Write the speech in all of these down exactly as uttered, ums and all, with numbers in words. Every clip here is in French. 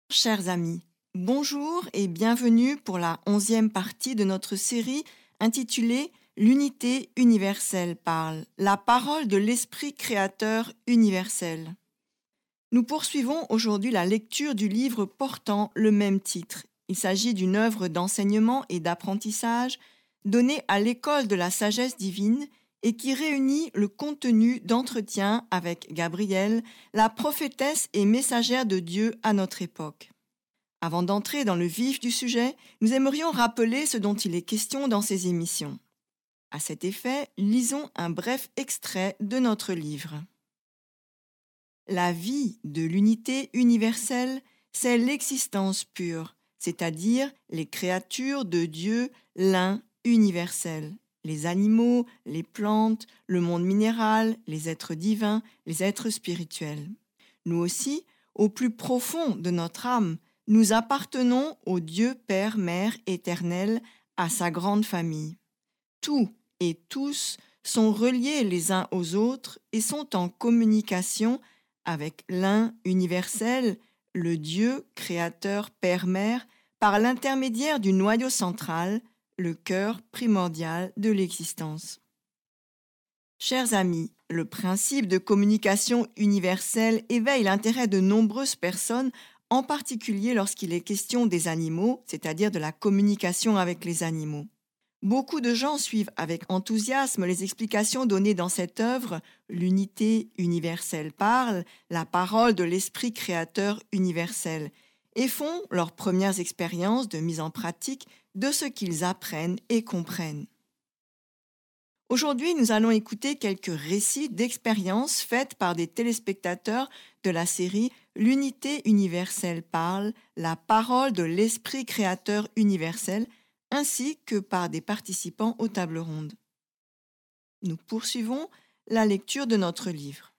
Chers amis, bonjour et bienvenue pour la onzième partie de notre série intitulée L'unité universelle parle, la parole de l'Esprit créateur universel. Nous poursuivons aujourd'hui la lecture du livre portant le même titre. Il s'agit d'une œuvre d'enseignement et d'apprentissage donnée à l'école de la sagesse divine et qui réunit le contenu d'entretien avec Gabrielle, la prophétesse et messagère de Dieu à notre époque. Avant d'entrer dans le vif du sujet, nous aimerions rappeler ce dont il est question dans ces émissions. À cet effet, lisons un bref extrait de notre livre. La vie de l'unité universelle, c'est l'existence pure, c'est-à-dire les créatures de Dieu, l'un universel. Les animaux, les plantes, le monde minéral, les êtres divins, les êtres spirituels. Nous aussi, au plus profond de notre âme, nous appartenons au Dieu Père, Mère éternel, à sa grande famille. Tout et tous sont reliés les uns aux autres et sont en communication avec l'un universel, le Dieu créateur Père-Mère, par l'intermédiaire du noyau central, le cœur primordial de l'existence. Chers amis, le principe de communication universelle éveille l'intérêt de nombreuses personnes, en particulier lorsqu'il est question des animaux, c'est-à-dire de la communication avec les animaux. Beaucoup de gens suivent avec enthousiasme les explications données dans cette œuvre « L'unité universelle parle, la parole de l'Esprit créateur universel » et font leurs premières expériences de mise en pratique de ce qu'ils apprennent et comprennent. Aujourd'hui, nous allons écouter quelques récits d'expériences faites par des téléspectateurs de la série « L'unité universelle parle, la parole de l'Esprit créateur universel » ainsi que par des participants aux tables rondes. Nous poursuivons la lecture de notre livre.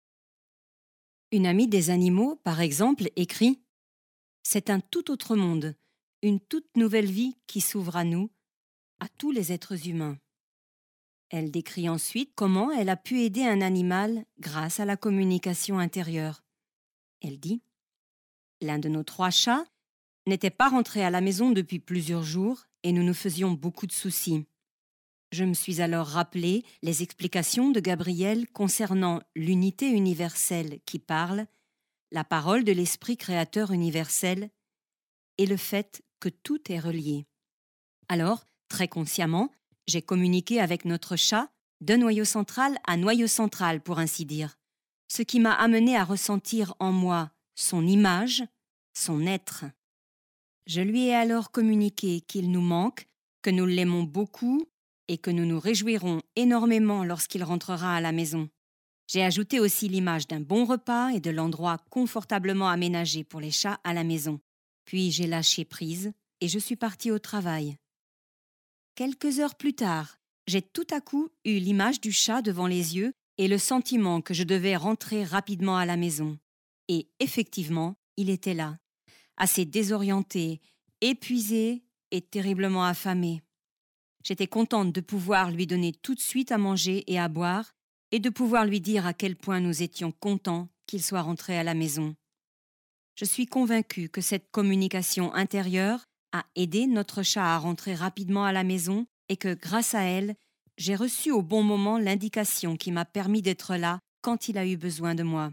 Une amie des animaux, par exemple, écrit « C'est un tout autre monde, une toute nouvelle vie qui s'ouvre à nous, à tous les êtres humains. » Elle décrit ensuite comment elle a pu aider un animal grâce à la communication intérieure. Elle dit « L'un de nos trois chats n'était pas rentré à la maison depuis plusieurs jours et nous nous faisions beaucoup de soucis. Je me suis alors rappelé les explications de Gabrielle concernant l'unité universelle qui parle, la parole de l'Esprit créateur universel et le fait que tout est relié. Alors, très consciemment, j'ai communiqué avec notre chat de noyau central à noyau central, pour ainsi dire, ce qui m'a amené à ressentir en moi son image, son être. Je lui ai alors communiqué qu'il nous manque, que nous l'aimons beaucoup et que nous nous réjouirons énormément lorsqu'il rentrera à la maison. J'ai ajouté aussi l'image d'un bon repas et de l'endroit confortablement aménagé pour les chats à la maison. Puis j'ai lâché prise et je suis partie au travail. Quelques heures plus tard, j'ai tout à coup eu l'image du chat devant les yeux et le sentiment que je devais rentrer rapidement à la maison. Et effectivement, il était là, assez désorienté, épuisé et terriblement affamé. J'étais contente de pouvoir lui donner tout de suite à manger et à boire et de pouvoir lui dire à quel point nous étions contents qu'il soit rentré à la maison. Je suis convaincue que cette communication intérieure a aidé notre chat à rentrer rapidement à la maison et que, grâce à elle, j'ai reçu au bon moment l'indication qui m'a permis d'être là quand il a eu besoin de moi.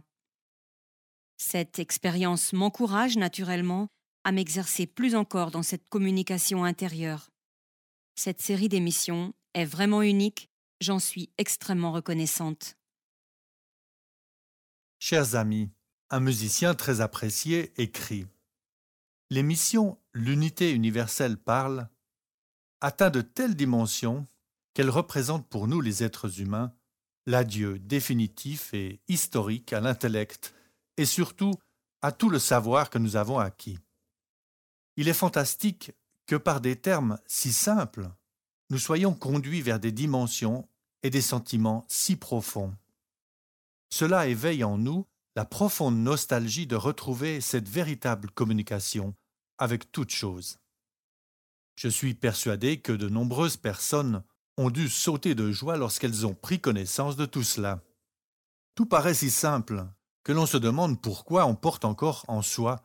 Cette expérience m'encourage naturellement à m'exercer plus encore dans cette communication intérieure. Cette série d'émissions est vraiment unique, j'en suis extrêmement reconnaissante. Chers amis, un musicien très apprécié écrit « L'émission L'unité universelle parle atteint de telles dimensions qu'elle représente pour nous les êtres humains l'adieu définitif et historique à l'intellect et surtout à tout le savoir que nous avons acquis. Il est fantastique que par des termes si simples, nous soyons conduits vers des dimensions et des sentiments si profonds. Cela éveille en nous la profonde nostalgie de retrouver cette véritable communication avec toute chose. Je suis persuadé que de nombreuses personnes ont dû sauter de joie lorsqu'elles ont pris connaissance de tout cela. Tout paraît si simple que l'on se demande pourquoi on porte encore en soi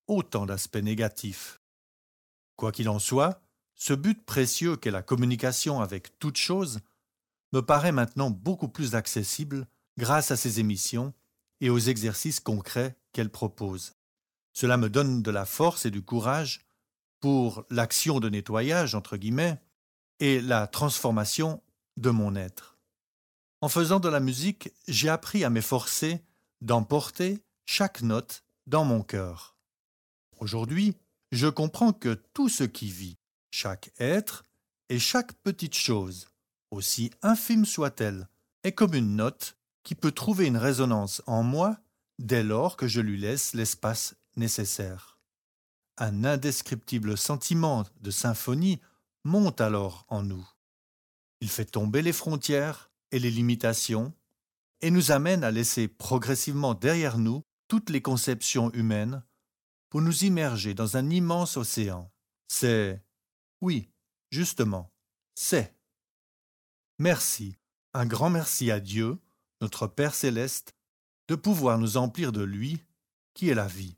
autant d'aspects négatifs. Quoi qu'il en soit, ce but précieux qu'est la communication avec toute chose me paraît maintenant beaucoup plus accessible grâce à ces émissions et aux exercices concrets qu'elle propose. Cela me donne de la force et du courage pour l'action de nettoyage, entre guillemets, et la transformation de mon être. En faisant de la musique, j'ai appris à m'efforcer d'emporter chaque note dans mon cœur. Aujourd'hui, je comprends que tout ce qui vit, chaque être et chaque petite chose, aussi infime soit-elle, est comme une note qui peut trouver une résonance en moi dès lors que je lui laisse l'espace nécessaire. Un indescriptible sentiment de symphonie monte alors en nous. Il fait tomber les frontières et les limitations et nous amène à laisser progressivement derrière nous toutes les conceptions humaines pour nous immerger dans un immense océan. C'est, oui, justement, c'est. Merci, un grand merci à Dieu, notre Père céleste, de pouvoir nous emplir de lui, qui est la vie.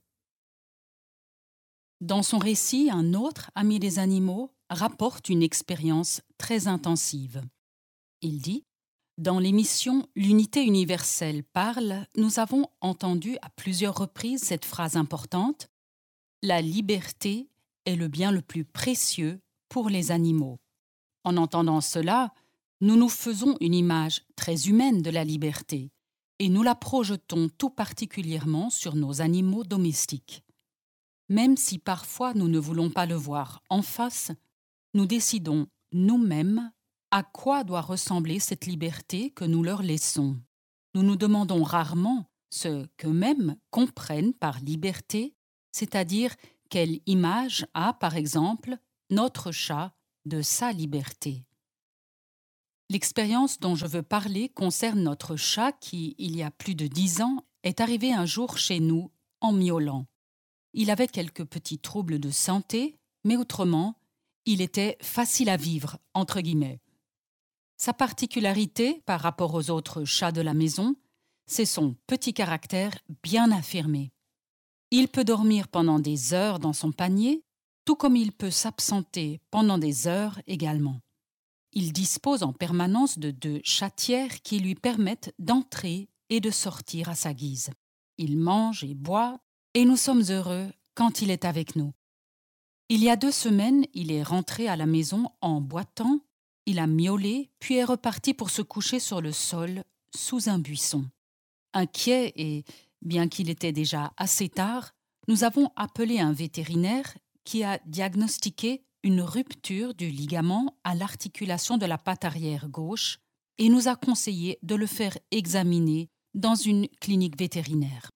Dans son récit, un autre ami des animaux rapporte une expérience très intensive. Il dit « Dans l'émission « L'unité universelle parle », nous avons entendu à plusieurs reprises cette phrase importante « La liberté est le bien le plus précieux pour les animaux ». En entendant cela, nous nous faisons une image très humaine de la liberté et nous la projetons tout particulièrement sur nos animaux domestiques. Même si parfois nous ne voulons pas le voir en face, nous décidons nous-mêmes à quoi doit ressembler cette liberté que nous leur laissons. Nous nous demandons rarement ce qu'eux-mêmes comprennent par liberté, c'est-à-dire quelle image a, par exemple, notre chat de sa liberté. L'expérience dont je veux parler concerne notre chat qui, il y a plus de dix ans, est arrivé un jour chez nous en miaulant. Il avait quelques petits troubles de santé, mais autrement, il était facile à vivre, entre guillemets. Sa particularité par rapport aux autres chats de la maison, c'est son petit caractère bien affirmé. Il peut dormir pendant des heures dans son panier, tout comme il peut s'absenter pendant des heures également. Il dispose en permanence de deux chatières qui lui permettent d'entrer et de sortir à sa guise. Il mange et boit, et nous sommes heureux quand il est avec nous. Il y a deux semaines, il est rentré à la maison en boitant, il a miaulé, puis est reparti pour se coucher sur le sol, sous un buisson. Inquiet et, bien qu'il était déjà assez tard, nous avons appelé un vétérinaire qui a diagnostiqué une rupture du ligament à l'articulation de la patte arrière gauche et nous a conseillé de le faire examiner dans une clinique vétérinaire.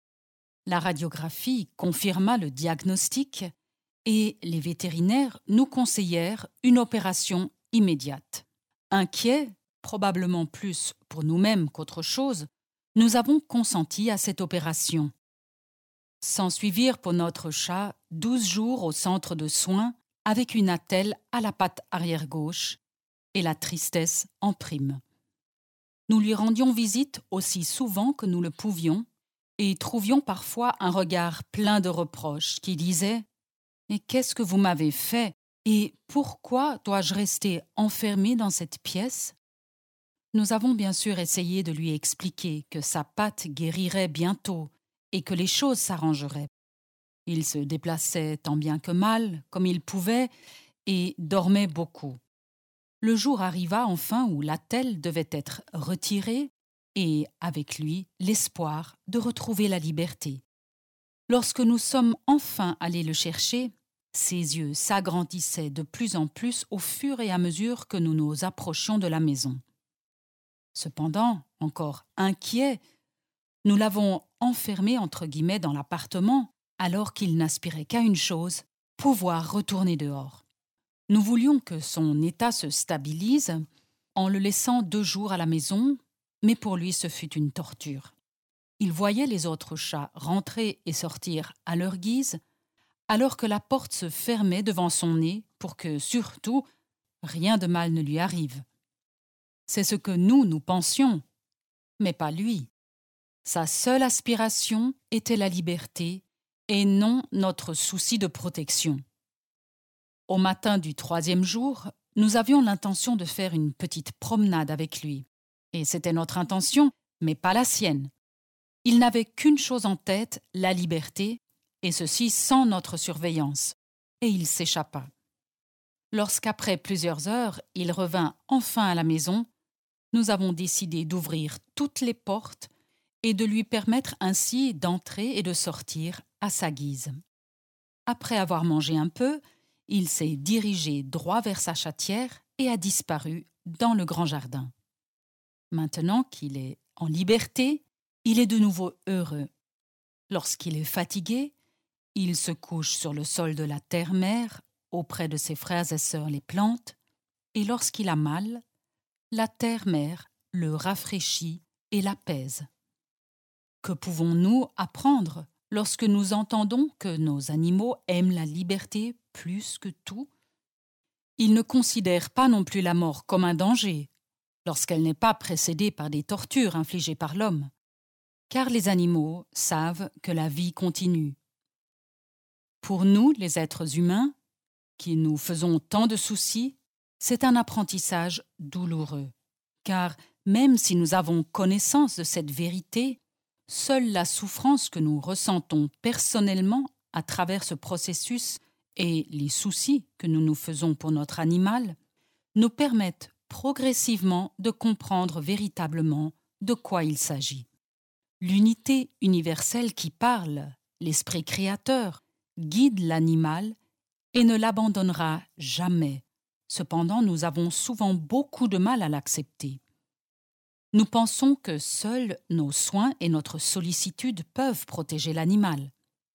La radiographie confirma le diagnostic et les vétérinaires nous conseillèrent une opération immédiate. Inquiets, probablement plus pour nous-mêmes qu'autre chose, nous avons consenti à cette opération. S'ensuivirent pour notre chat douze jours au centre de soins avec une attelle à la patte arrière gauche et la tristesse en prime. Nous lui rendions visite aussi souvent que nous le pouvions et trouvions parfois un regard plein de reproches qui disait « Mais qu'est-ce que vous m'avez fait et pourquoi dois-je rester enfermé dans cette pièce ?» Nous avons bien sûr essayé de lui expliquer que sa patte guérirait bientôt et que les choses s'arrangeraient. Il se déplaçait tant bien que mal, comme il pouvait, et dormait beaucoup. Le jour arriva enfin où l'attelle devait être retirée et, avec lui, l'espoir de retrouver la liberté. Lorsque nous sommes enfin allés le chercher, ses yeux s'agrandissaient de plus en plus au fur et à mesure que nous nous approchions de la maison. Cependant, encore inquiets, nous l'avons enfermé entre guillemets dans l'appartement alors qu'il n'aspirait qu'à une chose, pouvoir retourner dehors. Nous voulions que son état se stabilise en le laissant deux jours à la maison, mais pour lui ce fut une torture. Il voyait les autres chats rentrer et sortir à leur guise, alors que la porte se fermait devant son nez pour que, surtout, rien de mal ne lui arrive. C'est ce que nous, nous pensions, mais pas lui. Sa seule aspiration était la liberté et non notre souci de protection. Au matin du troisième jour, nous avions l'intention de faire une petite promenade avec lui. Et c'était notre intention, mais pas la sienne. Il n'avait qu'une chose en tête, la liberté, et ceci sans notre surveillance. Et il s'échappa. Lorsqu'après plusieurs heures, il revint enfin à la maison, nous avons décidé d'ouvrir toutes les portes et de lui permettre ainsi d'entrer et de sortir à sa guise. Après avoir mangé un peu, il s'est dirigé droit vers sa chatière et a disparu dans le grand jardin. Maintenant qu'il est en liberté, il est de nouveau heureux. Lorsqu'il est fatigué, il se couche sur le sol de la terre-mère, auprès de ses frères et sœurs les plantes, et lorsqu'il a mal, la terre-mère le rafraîchit et l'apaise. Que pouvons-nous apprendre lorsque nous entendons que nos animaux aiment la liberté plus que tout? Ils ne considèrent pas non plus la mort comme un danger, lorsqu'elle n'est pas précédée par des tortures infligées par l'homme, car les animaux savent que la vie continue. Pour nous, les êtres humains, qui nous faisons tant de soucis, c'est un apprentissage douloureux, car même si nous avons connaissance de cette vérité, seule la souffrance que nous ressentons personnellement à travers ce processus et les soucis que nous nous faisons pour notre animal nous permettent progressivement de comprendre véritablement de quoi il s'agit. L'unité universelle qui parle, l'esprit créateur, guide l'animal et ne l'abandonnera jamais. Cependant, nous avons souvent beaucoup de mal à l'accepter. Nous pensons que seuls nos soins et notre sollicitude peuvent protéger l'animal.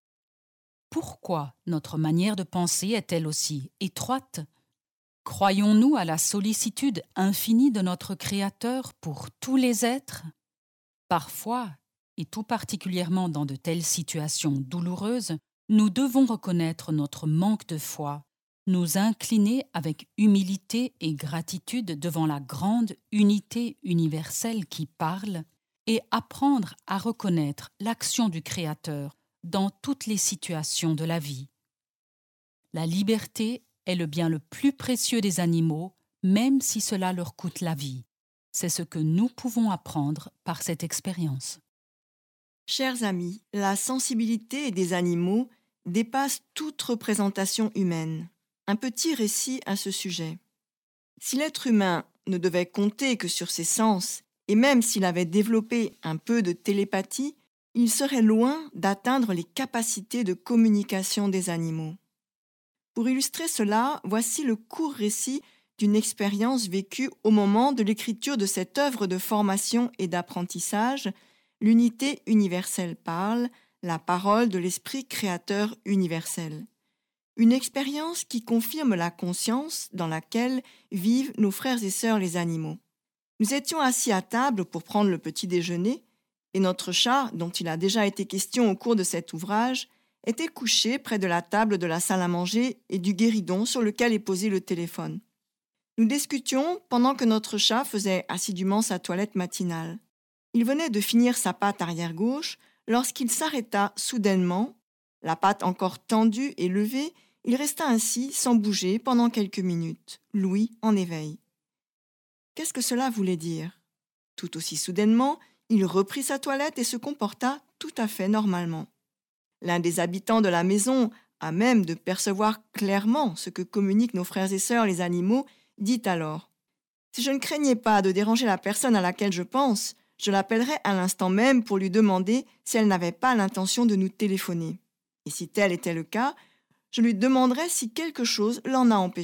Pourquoi notre manière de penser est-elle aussi étroite? Croyons-nous à la sollicitude infinie de notre Créateur pour tous les êtres? Parfois, et tout particulièrement dans de telles situations douloureuses, nous devons reconnaître notre manque de foi, nous incliner avec humilité et gratitude devant la grande unité universelle qui parle et apprendre à reconnaître l'action du Créateur dans toutes les situations de la vie. La liberté est le bien le plus précieux des animaux, même si cela leur coûte la vie. C'est ce que nous pouvons apprendre par cette expérience. Chers amis, la sensibilité des animaux dépasse toute représentation humaine. Un petit récit à ce sujet. Si l'être humain ne devait compter que sur ses sens, et même s'il avait développé un peu de télépathie, il serait loin d'atteindre les capacités de communication des animaux. Pour illustrer cela, voici le court récit d'une expérience vécue au moment de l'écriture de cette œuvre de formation et d'apprentissage, L'unité universelle parle, la parole de l'esprit créateur universel. Une expérience qui confirme la conscience dans laquelle vivent nos frères et sœurs les animaux. Nous étions assis à table pour prendre le petit déjeuner et notre chat, dont il a déjà été question au cours de cet ouvrage, était couché près de la table de la salle à manger et du guéridon sur lequel est posé le téléphone. Nous discutions pendant que notre chat faisait assidûment sa toilette matinale. Il venait de finir sa patte arrière gauche lorsqu'il s'arrêta soudainement, la patte encore tendue et levée. Il resta ainsi sans bouger pendant quelques minutes, l'ouïe en éveil. Qu'est-ce que cela voulait dire? Tout aussi soudainement, il reprit sa toilette et se comporta tout à fait normalement. L'un des habitants de la maison, à même de percevoir clairement ce que communiquent nos frères et sœurs les animaux, dit alors « Si je ne craignais pas de déranger la personne à laquelle je pense, je l'appellerais à l'instant même pour lui demander si elle n'avait pas l'intention de nous téléphoner. Et si tel était le cas, je lui demanderais si quelque chose l'en a empêché. »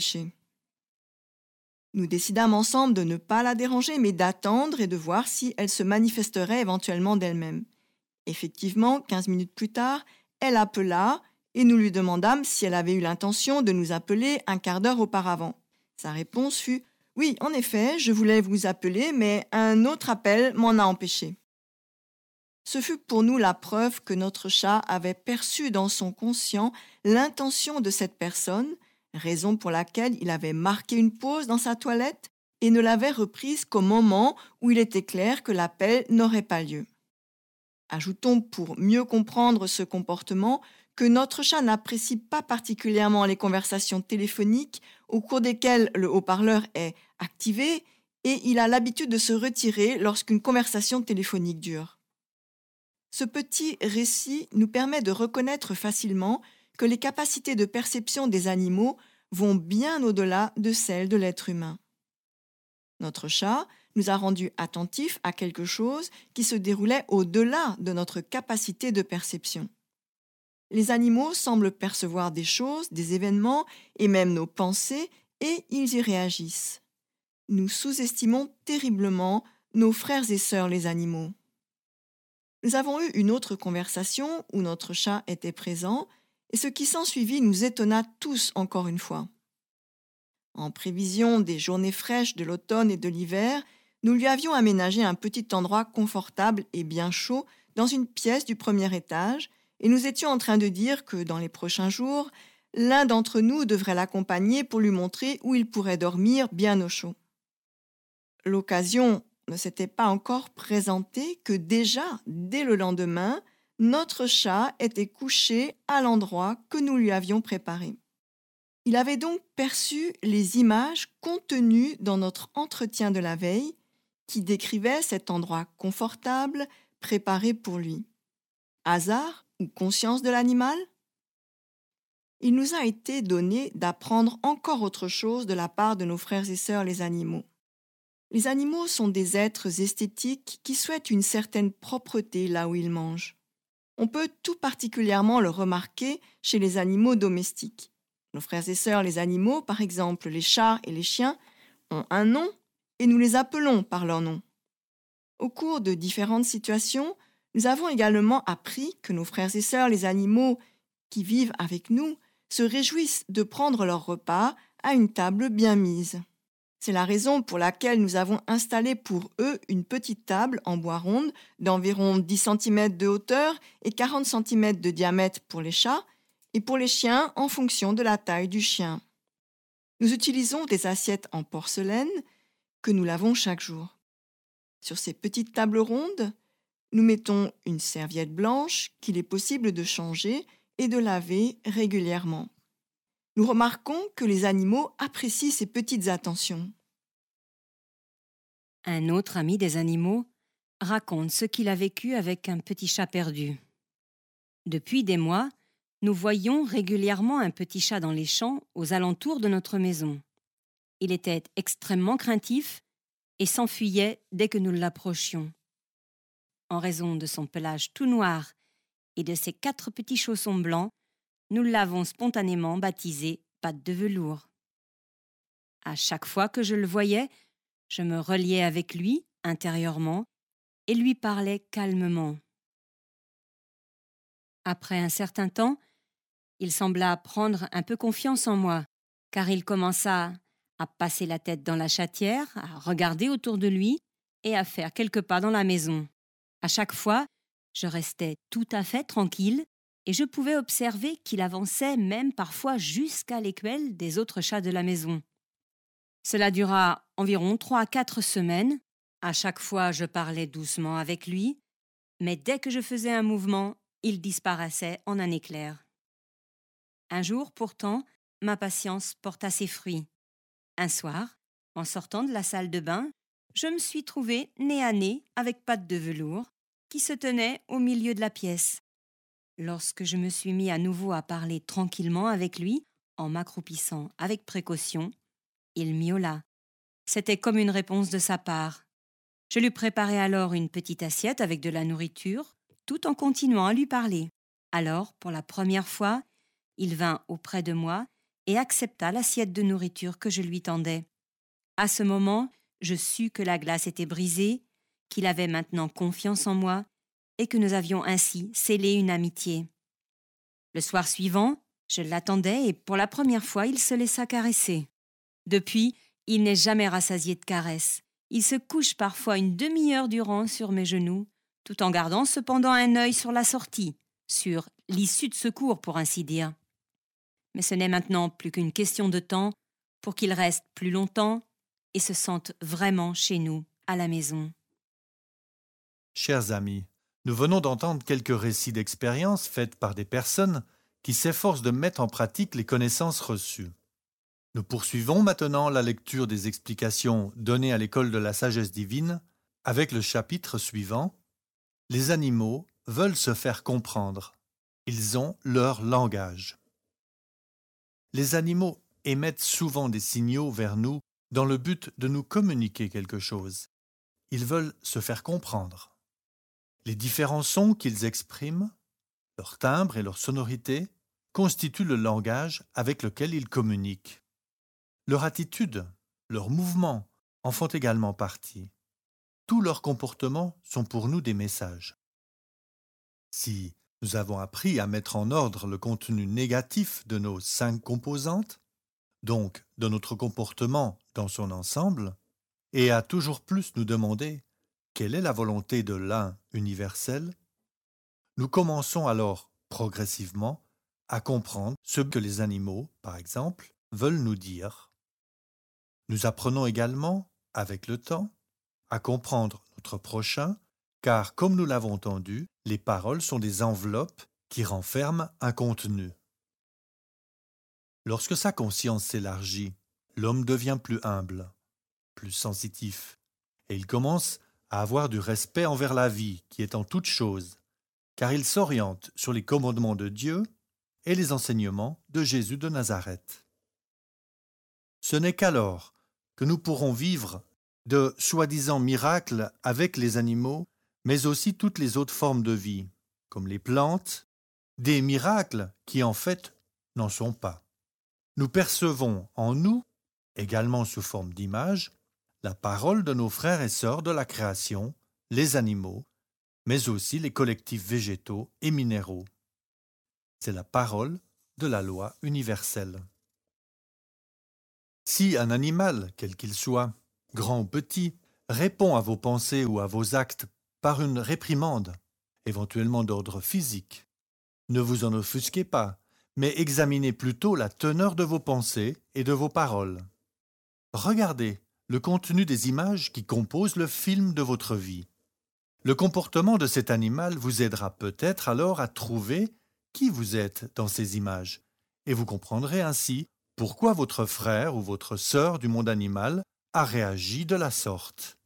Nous décidâmes ensemble de ne pas la déranger, mais d'attendre et de voir si elle se manifesterait éventuellement d'elle-même. Effectivement, quinze minutes plus tard, elle appela et nous lui demandâmes si elle avait eu l'intention de nous appeler un quart d'heure auparavant. Sa réponse fut « Oui, en effet, je voulais vous appeler, mais un autre appel m'en a empêché. » Ce fut pour nous la preuve que notre chat avait perçu dans son conscient l'intention de cette personne, raison pour laquelle il avait marqué une pause dans sa toilette et ne l'avait reprise qu'au moment où il était clair que l'appel n'aurait pas lieu. Ajoutons pour mieux comprendre ce comportement que notre chat n'apprécie pas particulièrement les conversations téléphoniques au cours desquelles le haut-parleur est activé et il a l'habitude de se retirer lorsqu'une conversation téléphonique dure. Ce petit récit nous permet de reconnaître facilement que les capacités de perception des animaux vont bien au-delà de celles de l'être humain. Notre chat nous a rendus attentifs à quelque chose qui se déroulait au-delà de notre capacité de perception. Les animaux semblent percevoir des choses, des événements et même nos pensées, et ils y réagissent. Nous sous-estimons terriblement nos frères et sœurs les animaux. Nous avons eu une autre conversation où notre chat était présent, et ce qui s'ensuivit nous étonna tous encore une fois. En prévision des journées fraîches de l'automne et de l'hiver, nous lui avions aménagé un petit endroit confortable et bien chaud dans une pièce du premier étage, et nous étions en train de dire que dans les prochains jours, l'un d'entre nous devrait l'accompagner pour lui montrer où il pourrait dormir bien au chaud. L'occasion ne s'était pas encore présentée que déjà, dès le lendemain, notre chat était couché à l'endroit que nous lui avions préparé. Il avait donc perçu les images contenues dans notre entretien de la veille qui décrivaient cet endroit confortable préparé pour lui. Hasard ou conscience de l'animal ? Il nous a été donné d'apprendre encore autre chose de la part de nos frères et sœurs les animaux. Les animaux sont des êtres esthétiques qui souhaitent une certaine propreté là où ils mangent. On peut tout particulièrement le remarquer chez les animaux domestiques. Nos frères et sœurs les animaux, par exemple les chats et les chiens, ont un nom et nous les appelons par leur nom. Au cours de différentes situations, nous avons également appris que nos frères et sœurs les animaux qui vivent avec nous se réjouissent de prendre leur repas à une table bien mise. C'est la raison pour laquelle nous avons installé pour eux une petite table en bois ronde d'environ dix centimètres de hauteur et quarante centimètres de diamètre pour les chats et pour les chiens en fonction de la taille du chien. Nous utilisons des assiettes en porcelaine que nous lavons chaque jour. Sur ces petites tables rondes, nous mettons une serviette blanche qu'il est possible de changer et de laver régulièrement. Nous remarquons que les animaux apprécient ces petites attentions. Un autre ami des animaux raconte ce qu'il a vécu avec un petit chat perdu. Depuis des mois, nous voyions régulièrement un petit chat dans les champs aux alentours de notre maison. Il était extrêmement craintif et s'enfuyait dès que nous l'approchions. En raison de son pelage tout noir et de ses quatre petits chaussons blancs, nous l'avons spontanément baptisé Patte de velours. À chaque fois que je le voyais, je me reliais avec lui intérieurement et lui parlais calmement. Après un certain temps, il sembla prendre un peu confiance en moi, car il commença à passer la tête dans la chatière, à regarder autour de lui et à faire quelques pas dans la maison. À chaque fois, je restais tout à fait tranquille et je pouvais observer qu'il avançait même parfois jusqu'à l'écuelle des autres chats de la maison. Cela dura environ trois à quatre semaines. À chaque fois, je parlais doucement avec lui, mais dès que je faisais un mouvement, il disparaissait en un éclair. Un jour, pourtant, ma patience porta ses fruits. Un soir, en sortant de la salle de bain, je me suis trouvée nez à nez avec Patte de velours qui se tenait au milieu de la pièce. Lorsque je me suis mis à nouveau à parler tranquillement avec lui, en m'accroupissant avec précaution, il miaula. C'était comme une réponse de sa part. Je lui préparai alors une petite assiette avec de la nourriture, tout en continuant à lui parler. Alors, pour la première fois, il vint auprès de moi et accepta l'assiette de nourriture que je lui tendais. À ce moment, je sus que la glace était brisée, qu'il avait maintenant confiance en moi et que nous avions ainsi scellé une amitié. Le soir suivant, je l'attendais et pour la première fois, il se laissa caresser. Depuis, il n'est jamais rassasié de caresses. Il se couche parfois une demi-heure durant sur mes genoux, tout en gardant cependant un œil sur la sortie, sur l'issue de secours pour ainsi dire. Mais ce n'est maintenant plus qu'une question de temps pour qu'il reste plus longtemps et se sente vraiment chez nous, à la maison. Chers amis, nous venons d'entendre quelques récits d'expériences faites par des personnes qui s'efforce de mettre en pratique les connaissances reçues. Nous poursuivons maintenant la lecture des explications données à l'école de la sagesse divine avec le chapitre suivant. Les animaux veulent se faire comprendre. Ils ont leur langage. Les animaux émettent souvent des signaux vers nous dans le but de nous communiquer quelque chose. Ils veulent se faire comprendre. Les différents sons qu'ils expriment, leur timbre et leur sonorité, constituent le langage avec lequel ils communiquent. Leur attitude, leurs mouvements en font également partie. Tous leurs comportements sont pour nous des messages. Si nous avons appris à mettre en ordre le contenu négatif de nos cinq composantes, donc de notre comportement dans son ensemble, et à toujours plus nous demander quelle est la volonté de l'un universel, nous commençons alors progressivement à comprendre ce que les animaux, par exemple, veulent nous dire. Nous apprenons également, avec le temps, à comprendre notre prochain, car comme nous l'avons entendu, les paroles sont des enveloppes qui renferment un contenu. Lorsque sa conscience s'élargit, l'homme devient plus humble, plus sensitif, et il commence à avoir du respect envers la vie qui est en toute chose, car il s'oriente sur les commandements de Dieu et les enseignements de Jésus de Nazareth. Ce n'est qu'alors que nous pourrons vivre de soi-disant miracles avec les animaux, mais aussi toutes les autres formes de vie, comme les plantes, des miracles qui en fait n'en sont pas. Nous percevons en nous, également sous forme d'image, la parole de nos frères et sœurs de la création, les animaux, mais aussi les collectifs végétaux et minéraux. C'est la parole de la loi universelle. Si un animal, quel qu'il soit, grand ou petit, répond à vos pensées ou à vos actes par une réprimande, éventuellement d'ordre physique, ne vous en offusquez pas, mais examinez plutôt la teneur de vos pensées et de vos paroles. Regardez le contenu des images qui composent le film de votre vie. Le comportement de cet animal vous aidera peut-être alors à trouver qui vous êtes dans ces images, et vous comprendrez ainsi pourquoi votre frère ou votre sœur du monde animal a réagi de la sorte.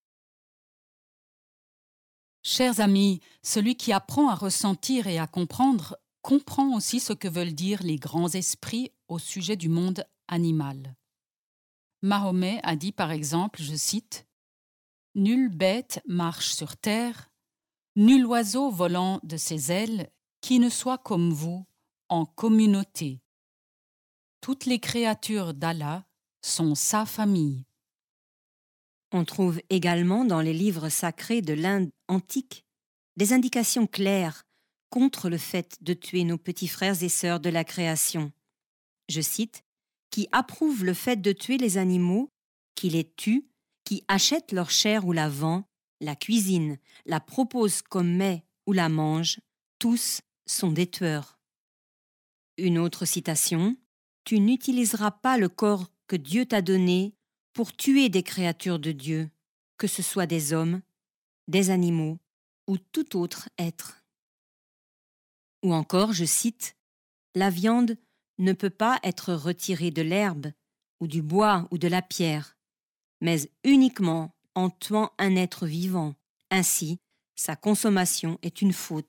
Chers amis, celui qui apprend à ressentir et à comprendre comprend aussi ce que veulent dire les grands esprits au sujet du monde animal. Mahomet a dit par exemple, je cite, « Nulle bête marche sur terre, nul oiseau volant de ses ailes qui ne soit comme vous, en communauté. Toutes les créatures d'Allah sont sa famille. » On trouve également dans les livres sacrés de l'Inde antique des indications claires contre le fait de tuer nos petits frères et sœurs de la création. Je cite, « qui approuvent le fait de tuer les animaux, qui les tuent, qui achètent leur chair ou la vend, la cuisinent, la proposent comme mets ou la mangent, tous sont des tueurs. » Une autre citation, « Tu n'utiliseras pas le corps que Dieu t'a donné pour tuer des créatures de Dieu, que ce soit des hommes, des animaux ou tout autre être. » Ou encore, je cite, « La viande ne peut pas être retirée de l'herbe ou du bois ou de la pierre, mais uniquement en tuant un être vivant. Ainsi, sa consommation est une faute. »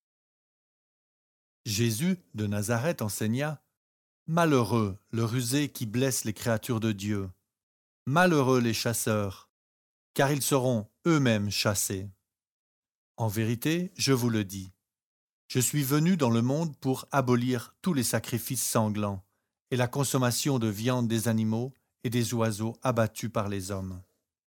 Jésus de Nazareth enseigna « Malheureux le rusé qui blesse les créatures de Dieu, malheureux les chasseurs, car ils seront eux-mêmes chassés. En vérité, je vous le dis, je suis venu dans le monde pour abolir tous les sacrifices sanglants et la consommation de viande des animaux et des oiseaux abattus par les hommes. »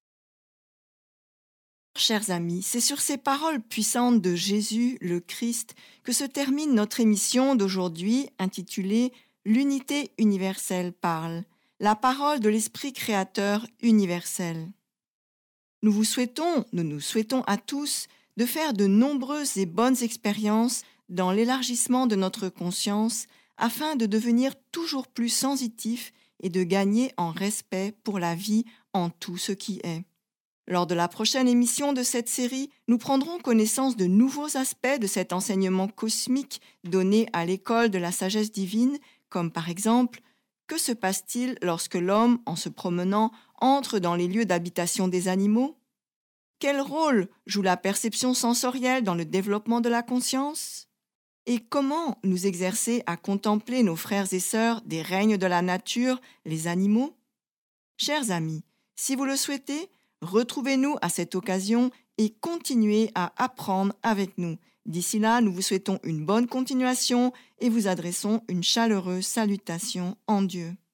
Chers amis, c'est sur ces paroles puissantes de Jésus, le Christ, que se termine notre émission d'aujourd'hui intitulée « L'unité universelle parle », la parole de l'Esprit créateur universel. Nous vous souhaitons, nous nous souhaitons à tous de faire de nombreuses et bonnes expériences dans l'élargissement de notre conscience afin de devenir toujours plus sensitifs et de gagner en respect pour la vie en tout ce qui est. Lors de la prochaine émission de cette série, nous prendrons connaissance de nouveaux aspects de cet enseignement cosmique donné à l'école de la sagesse divine, comme par exemple, que se passe-t-il lorsque l'homme, en se promenant, entre dans les lieux d'habitation des animaux? Quel rôle joue la perception sensorielle dans le développement de la conscience? Et comment nous exercer à contempler nos frères et sœurs des règnes de la nature, les animaux? Chers amis, si vous le souhaitez, retrouvez-nous à cette occasion et continuez à apprendre avec nous. D'ici là, nous vous souhaitons une bonne continuation et vous adressons une chaleureuse salutation en Dieu.